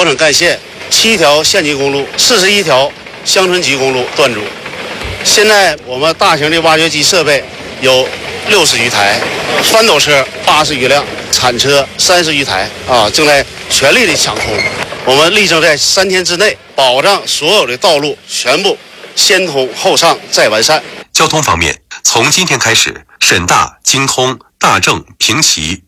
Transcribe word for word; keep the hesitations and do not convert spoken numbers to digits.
国省干线七条县级公路、四十一条乡村级公路断阻。现在我们大型的挖掘机设备有六十余台，翻斗车八十余辆，铲车三十余台啊，正在全力的抢通。我们力争在三天之内保障所有的道路全部先通后畅再完善。 交通方面，从今天开始，沈大、京通、大正、平齐、